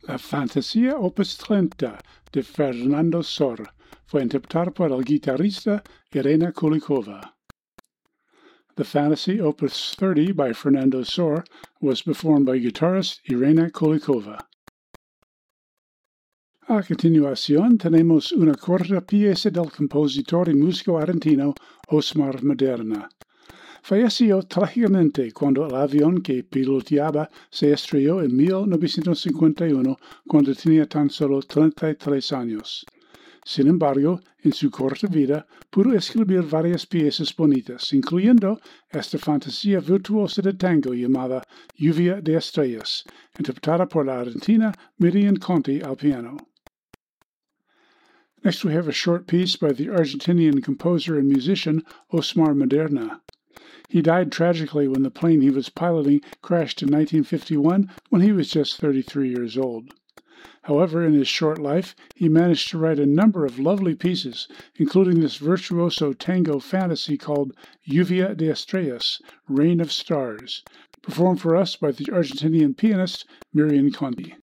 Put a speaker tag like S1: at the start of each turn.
S1: La Fantasía Opus 30 de Fernando Sor fue interpretada por el guitarrista Irena Kulikova. The Fantasy Opus 30 by Fernando Sor was performed by guitarist Irena Kulikova. A continuación tenemos una corta pieza del compositor y músico argentino Osmar Maderna. Falleció trágicamente cuando el avión que piloteaba se estrelló en 1951 cuando tenía tan solo 33 años. Sin embargo, en su corta vida pudo escribir varias piezas bonitas, incluyendo esta fantasía virtuosa de tango llamada Lluvia de Estrellas, interpretada por la argentina Miriam Conti al piano. Next we have a short piece by the Argentinian composer and musician Osmar Maderna. He died tragically when the plane he was piloting crashed in 1951 when he was just 33 years old. However, in his short life, he managed to write a number of lovely pieces, including this virtuoso tango fantasy called Lluvia de Estrellas, Rain of Stars, performed for us by the Argentinian pianist Miriam Conti.